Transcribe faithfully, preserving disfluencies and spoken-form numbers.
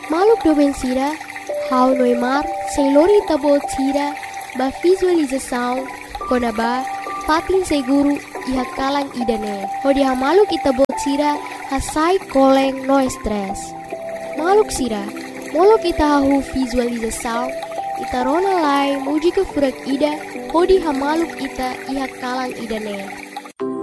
Maluk doben sira, hau noimar, selori tabot sira, ba visualização, konaba, patin seguru, iha kalang idane. Hodi ha maluk itabot sira, hasai koleng no stress. Maluk sira, molok ita hahu visualização, ita rona lai muji ke furak ida, hodi ha maluk ita iha kalang idane.